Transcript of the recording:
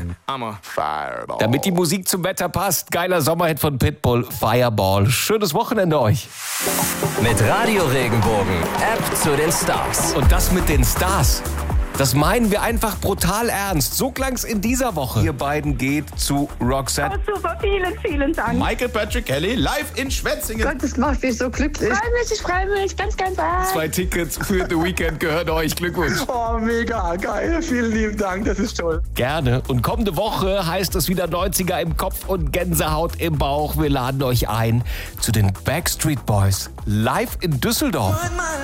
Fireball. Damit die Musik zum Wetter passt, geiler Sommerhit von Pitbull, Fireball. Schönes Wochenende euch. Mit Radio Regenbogen, App zu den Stars. Und das mit den Stars, das meinen wir einfach brutal ernst. So klang's in dieser Woche. Ihr beiden geht zu Roxette. Oh, super, vielen Dank. Michael Patrick Kelly live in Schwetzingen. Gott, das macht mich so glücklich. Ich freue mich ganz arg. 2 Tickets für The Weekend gehören euch. Glückwunsch. Oh, mega geil. Vielen lieben Dank, das ist toll. Gerne. Und kommende Woche heißt es wieder 90er im Kopf und Gänsehaut im Bauch. Wir laden euch ein zu den Backstreet Boys live in Düsseldorf.